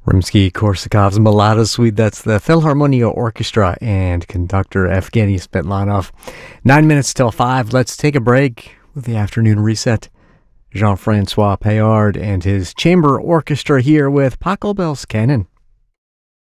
Rimsky-Korsakov's Malada Suite. That's the Philharmonia Orchestra and conductor Evgeny Svetlanov. 9 minutes till 5. Let's take a break with the afternoon reset. Jean-Francois Payard and his chamber orchestra here with Pachelbel's Canon.